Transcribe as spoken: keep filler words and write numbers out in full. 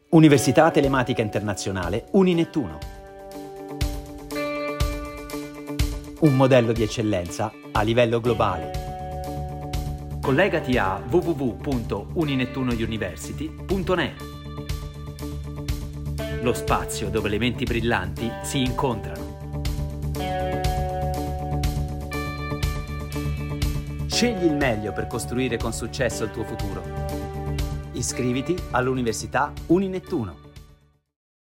Università Telematica Internazionale Uninettuno. Un modello di eccellenza a livello globale. Collegati a w w w punto uninettunouniversity punto net. Lo spazio dove le menti brillanti si incontrano. Scegli il meglio per costruire con successo il tuo futuro. Iscriviti all'Università Uninettuno.